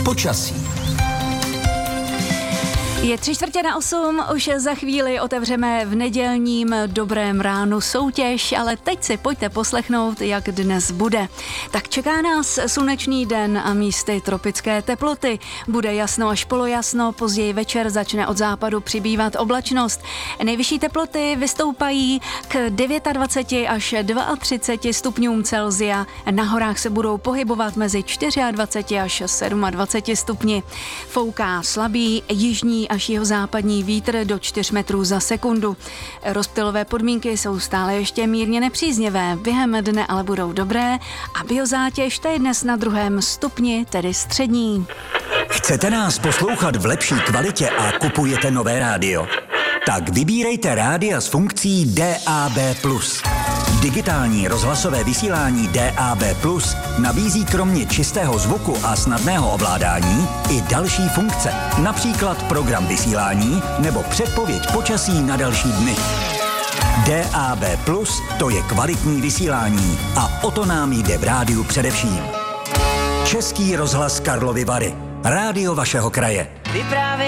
počasí. Je 7:45, už za chvíli otevřeme v nedělním Dobrém ránu soutěž, ale teď si pojďte poslechnout, jak dnes bude. Tak čeká nás slunečný den a místy tropické teploty. Bude jasno až polojasno, později večer začne od západu přibývat oblačnost. Nejvyšší teploty vystoupají k 29 až 32 stupňům Celsia. Na horách se budou pohybovat mezi 24 až 27 stupni. Fouká slabý jižní až jihozápadní vítr do 4 metrů za sekundu. Rozptylové podmínky jsou stále ještě mírně nepříznivé, během dne ale budou dobré a biozátěž ta je dnes na 2. stupni, tedy střední. Chcete nás poslouchat v lepší kvalitě a kupujete nové rádio? Tak vybírejte rádia s funkcí DAB+. Digitální rozhlasové vysílání DAB+ nabízí kromě čistého zvuku a snadného ovládání i další funkce, například program vysílání nebo předpověď počasí na další dny. DAB+, to je kvalitní vysílání a o to nám jde v rádiu především. Český rozhlas Karlovy Vary. Rádio vašeho kraje.